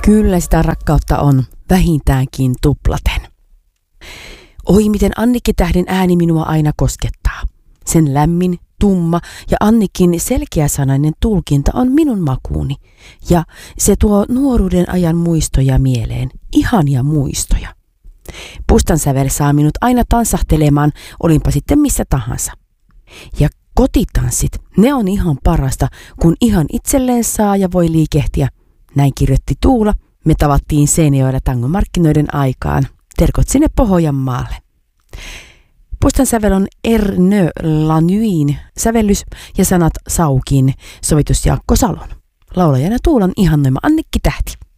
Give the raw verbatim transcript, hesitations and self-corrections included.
Kyllä sitä rakkautta on, vähintäänkin tuplaten. Oi, miten Annikki Tähdin ääni minua aina koskettaa. Sen lämmin, tumma ja Annikin selkeäsanainen tulkinta on minun makuuni. Ja se tuo nuoruuden ajan muistoja mieleen, ihania muistoja. Pustan sävel saa minut aina tansahtelemaan, olinpa sitten missä tahansa. Ja kotitanssit, ne on ihan parasta, kun ihan itselleen saa ja voi liikehtiä. Näin kirjoitti Tuula. Me tavattiin Seinäjoella tangomarkkinoiden aikaan. Terkot sinne Pohjanmaalle. Pustan sävel on Ernö Lanuin sävellys ja sanat Saukin, sovitus Jaakko Salon. Laulajana Tuulan ihannoima Annikki Tähti.